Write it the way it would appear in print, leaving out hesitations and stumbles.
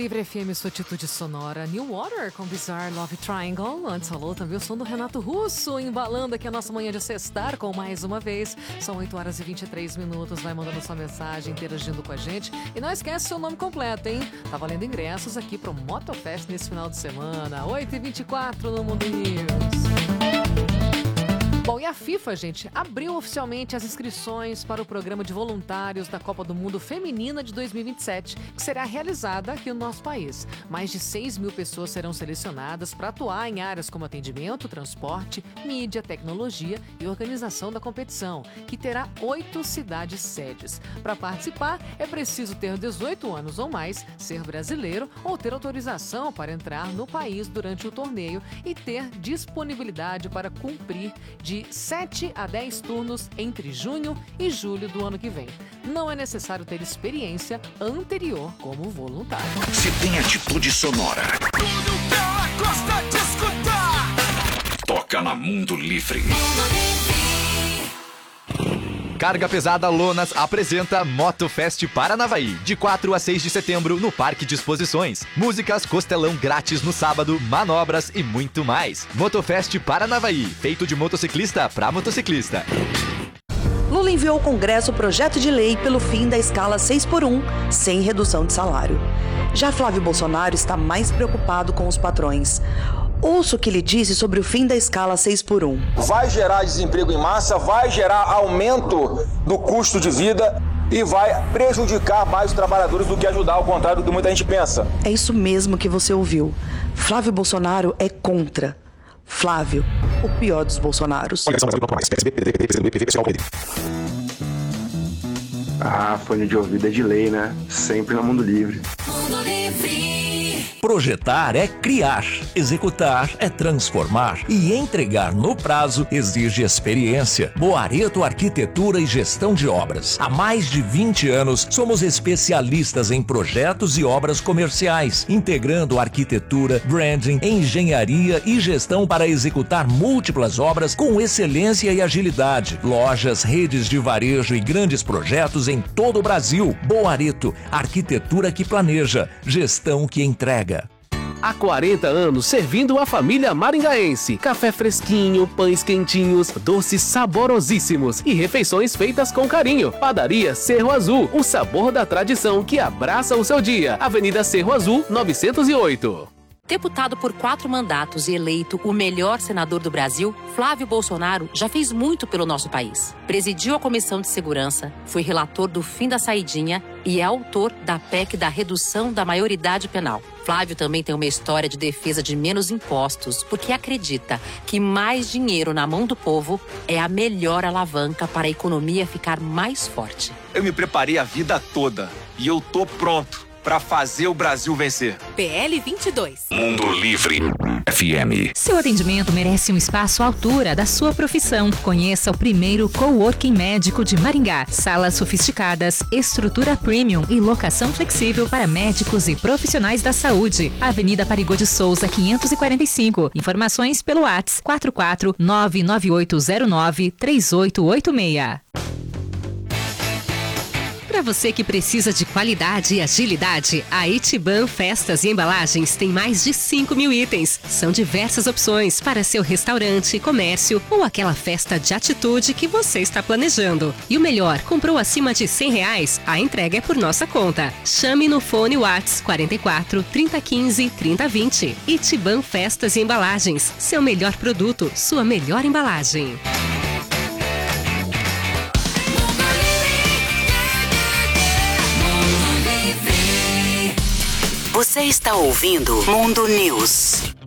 Livre FM, sua atitude sonora. New Water com Bizarre Love Triangle. Antes rolou também o som do Renato Russo, embalando aqui a nossa manhã de sextar com mais uma vez. São 8 horas e 23 minutos. Vai mandando sua mensagem, interagindo com a gente. E não esquece seu nome completo, hein? Tá valendo ingressos aqui pro Motofest nesse final de semana. 8h24 no Mundo News. Bom, e a FIFA, gente, abriu oficialmente as inscrições para o programa de voluntários da Copa do Mundo Feminina de 2027, que será realizada aqui no nosso país. Mais de 6 mil pessoas serão selecionadas para atuar em áreas como atendimento, transporte, mídia, tecnologia e organização da competição, que terá 8 cidades sedes. Para participar, é preciso ter 18 anos ou mais, ser brasileiro ou ter autorização para entrar no país durante o torneio e ter disponibilidade para cumprir de 7 a 10 turnos entre junho e julho do ano que vem. Não é necessário ter experiência anterior como voluntário. Se tem atitude sonora, tudo que ela gosta de escutar, toca na Mundo Livre. Carga Pesada Lonas apresenta Motofest Paranavaí, de 4 a 6 de setembro no Parque de Exposições. Músicas, costelão grátis no sábado, manobras e muito mais. Motofest Paranavaí, feito de motociclista para motociclista. Lula enviou ao Congresso o projeto de lei pelo fim da escala 6x1, sem redução de salário. Já Flávio Bolsonaro está mais preocupado com os patrões. Ouça o que ele disse sobre o fim da escala 6x1. Vai gerar desemprego em massa, vai gerar aumento do custo de vida e vai prejudicar mais os trabalhadores do que ajudar, ao contrário do que muita gente pensa. É isso mesmo que você ouviu. Flávio Bolsonaro é contra. Flávio, o pior dos Bolsonaros. Fone de ouvido é de lei, né? Sempre no Mundo Livre. Mundo Livre. Projetar é criar, executar é transformar e entregar no prazo exige experiência. Boareto Arquitetura e Gestão de Obras. Há mais de 20 anos somos especialistas em projetos e obras comerciais, integrando arquitetura, branding, engenharia e gestão para executar múltiplas obras com excelência e agilidade. Lojas, redes de varejo e grandes projetos em todo o Brasil. Boareto, arquitetura que planeja, gestão que entrega. Há 40 anos servindo a família maringaense. Café fresquinho, pães quentinhos, doces saborosíssimos e refeições feitas com carinho. Padaria Cerro Azul, o sabor da tradição que abraça o seu dia. Avenida Cerro Azul, 908. Deputado por 4 mandatos e eleito o melhor senador do Brasil, Flávio Bolsonaro já fez muito pelo nosso país. Presidiu a Comissão de Segurança, foi relator do fim da saidinha e é autor da PEC da redução da maioridade penal. Flávio também tem uma história de defesa de menos impostos, porque acredita que mais dinheiro na mão do povo é a melhor alavanca para a economia ficar mais forte. Eu me preparei a vida toda e eu tô pronto para fazer o Brasil vencer. PL 22. Mundo Livre FM. Seu atendimento merece um espaço à altura da sua profissão. Conheça o primeiro coworking médico de Maringá. Salas sofisticadas, estrutura premium e locação flexível para médicos e profissionais da saúde. Avenida Parigô de Souza, 545. Informações pelo WhatsApp 44 99809 3886. Para você que precisa de qualidade e agilidade, a Itiban Festas e Embalagens tem mais de 5 mil itens. São diversas opções para seu restaurante, comércio ou aquela festa de atitude que você está planejando. E o melhor, comprou acima de R$100, a entrega é por nossa conta. Chame no fone WhatsApp 44 3015 3020. Itiban Festas e Embalagens. Seu melhor produto, sua melhor embalagem. Você está ouvindo Mundo News.